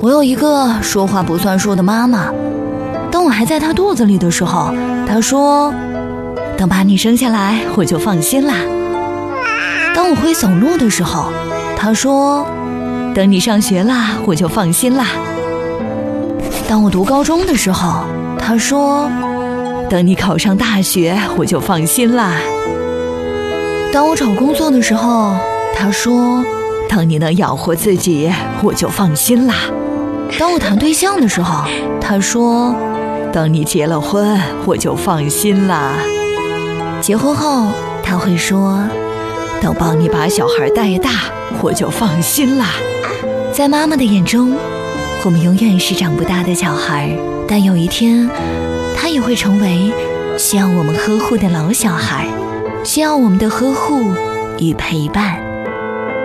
我有一个说话不算数的妈妈，当我还在她肚子里的时候，她说等把你生下来我就放心啦。当我会走路的时候，她说等你上学啦我就放心啦。当我读高中的时候，她说等你考上大学我就放心啦。当我找工作的时候，她说当你能养活自己我就放心啦。当我谈对象的时候，她说等你结了婚我就放心啦。结婚后她会说等帮你把小孩带大我就放心啦。在妈妈的眼中，我们永远是长不大的小孩，但有一天她也会成为需要我们呵护的老小孩，需要我们的呵护与陪伴。